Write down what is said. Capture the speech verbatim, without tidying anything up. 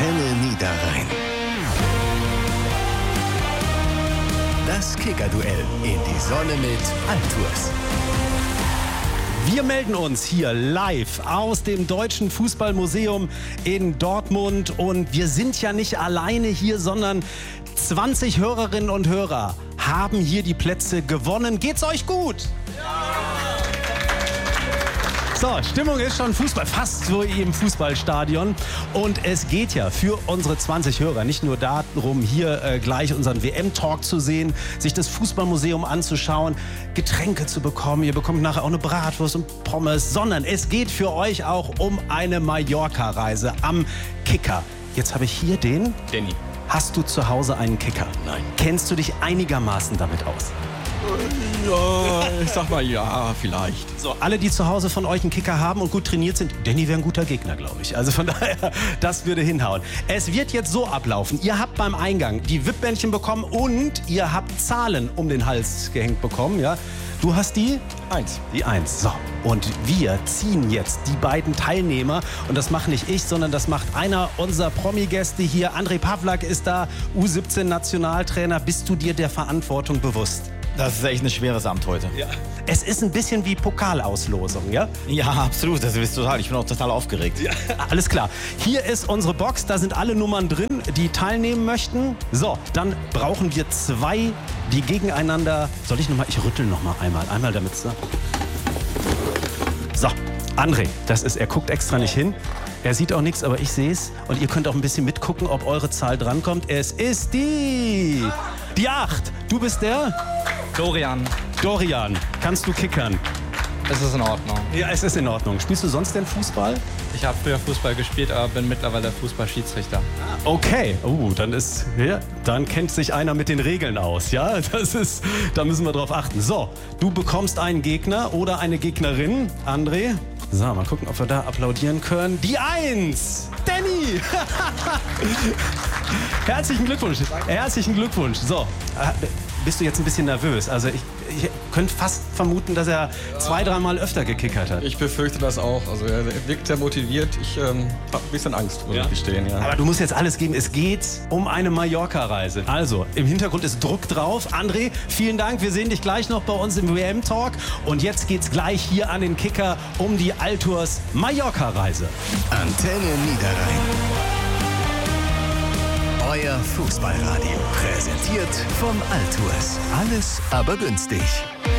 Antenne Niederrhein. Das Kicker-Duell in die Sonne mit Altours. Wir melden uns hier live aus dem Deutschen Fußballmuseum in Dortmund. Und wir sind ja nicht alleine hier, sondern zwanzig Hörerinnen und Hörer haben hier die Plätze gewonnen. Geht's euch gut? So, Stimmung ist schon Fußball, fast so wie im Fußballstadion. Und es geht ja für unsere zwanzig Hörer nicht nur darum, hier äh, gleich unseren W M-Talk zu sehen, sich das Fußballmuseum anzuschauen, Getränke zu bekommen. Ihr bekommt nachher auch eine Bratwurst und Pommes, sondern es geht für euch auch um eine Mallorca-Reise am Kicker. Jetzt habe ich hier den... Danny. Hast du zu Hause einen Kicker? Nein. Kennst du dich einigermaßen damit aus? Ja, ich sag mal ja, vielleicht. So, alle, die zu Hause von euch einen Kicker haben und gut trainiert sind, Danny wäre ein guter Gegner, glaube ich. Also von daher, das würde hinhauen. Es wird jetzt so ablaufen. Ihr habt beim Eingang die V I P-Bändchen bekommen und ihr habt Zahlen um den Hals gehängt bekommen, ja? Du hast die? Eins. Die Eins. So. Und wir ziehen jetzt die beiden Teilnehmer. Und das mache nicht ich, sondern das macht einer unserer Promi-Gäste hier. André Pavlak ist da, U siebzehn Nationaltrainer. Bist du dir der Verantwortung bewusst? Das ist echt ein schweres Amt heute. Ja. Es ist ein bisschen wie Pokalauslosung, ja? Ja, absolut. Das ist total. Ich bin auch total aufgeregt. Ja. Alles klar. Hier ist unsere Box. Da sind alle Nummern drin, die teilnehmen möchten. So, dann brauchen wir zwei, die gegeneinander... Soll ich noch mal... Ich rüttel noch mal einmal. Einmal damit... So, André, das ist... Er guckt extra nicht hin. Er sieht auch nichts, aber ich sehe es. Und ihr könnt auch ein bisschen mitgucken, ob eure Zahl drankommt. Es ist die... Die acht. Du bist der... Dorian. Dorian, kannst du kickern? Es ist in Ordnung. Ja, es ist in Ordnung. Spielst du sonst denn Fußball? Ich habe früher Fußball gespielt, aber bin mittlerweile Fußballschiedsrichter. Okay, oh, dann ist, ja, dann kennt sich einer mit den Regeln aus, ja? Das ist, da müssen wir drauf achten. So, du bekommst einen Gegner oder eine Gegnerin, André. So, mal gucken, ob wir da applaudieren können. Die Eins, Danny. Herzlichen Glückwunsch. Herzlichen Glückwunsch. So, bist du jetzt ein bisschen nervös? Also ich, ich könnte fast vermuten, dass er zwei, dreimal öfter gekickert hat. Ich befürchte das auch. Also er wirkt sehr motiviert. Ich ähm, habe ein bisschen Angst, muss ich gestehen. Ja. Aber du musst jetzt alles geben. Es geht um eine Mallorca-Reise. Also, im Hintergrund ist Druck drauf. André, vielen Dank. Wir sehen dich gleich noch bei uns im W M-Talk. Und jetzt geht's gleich hier an den Kicker um die Altours Mallorca-Reise. Antenne Niederrhein. Euer Fußballradio. Präsentiert von Altours. Alles aber günstig.